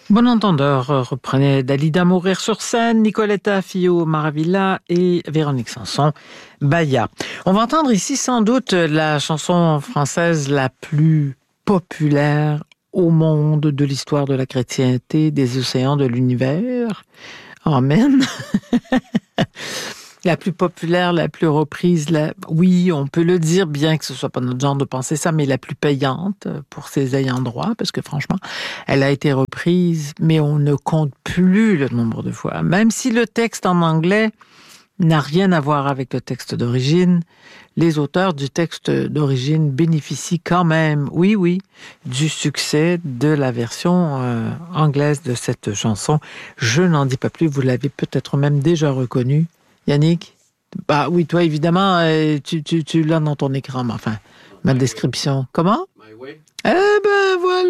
Bon entendeur, reprenez Dalida Mourir sur scène, Nicoletta Fillot Maravilla et Véronique Sanson Baya. On va entendre ici sans doute la chanson française la plus populaire au monde de l'histoire de la chrétienté, des océans de l'univers. Amen. La plus populaire, la plus reprise, oui, on peut le dire, bien que ce soit pas notre genre de penser ça, mais la plus payante pour ses ayants droit, parce que franchement, elle a été reprise, mais on ne compte plus le nombre de fois. Même si le texte en anglais n'a rien à voir avec le texte d'origine, les auteurs du texte d'origine bénéficient quand même, oui, du succès de la version anglaise de cette chanson. Je n'en dis pas plus, vous l'avez peut-être même déjà reconnue. Yannick? Bah oui, toi évidemment, tu l'as dans ton écran, mais enfin, ma description. Comment? Eh ben voilà.